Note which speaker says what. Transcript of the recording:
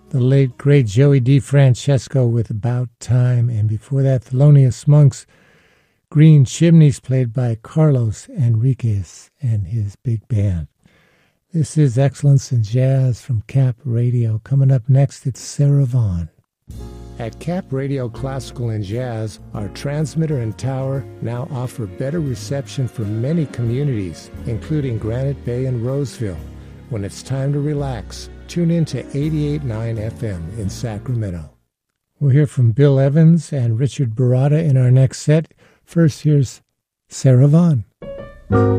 Speaker 1: the late, great Joey DeFrancesco with About Time, and before that, Thelonious Monk's Green Chimneys, played by Carlos Enriquez and his big band. This is Excellence in Jazz from Cap Radio. Coming up next, it's Sarah Vaughan. At Cap Radio Classical and Jazz, our transmitter and tower now offer better reception for many communities, including Granite Bay and Roseville. When it's time to relax, tune in to 88.9 FM in Sacramento. We'll hear from Bill Evans and Richard Baratta in our next set. First, here's Sarah Vaughan.